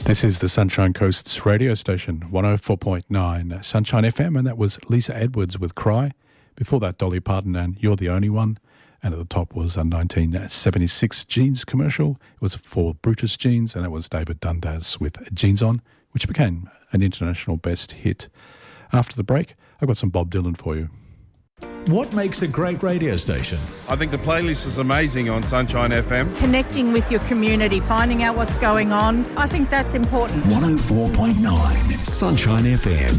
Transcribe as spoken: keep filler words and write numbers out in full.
This is the Sunshine Coast's radio station, one oh four point nine Sunshine F M, and that was Lisa Edwards with Cry. Before that, Dolly Parton and You're the Only One. And at the top was a nineteen seventy-six Jeans commercial. It was for Brutus Jeans, and that was David Dundas with Jeans On, which became an international best hit. After the break, I've got some Bob Dylan for you. What makes a great radio station? I think the playlist was amazing on Sunshine F M. Connecting with your community, finding out what's going on. I think that's important. one oh four point nine Sunshine F M.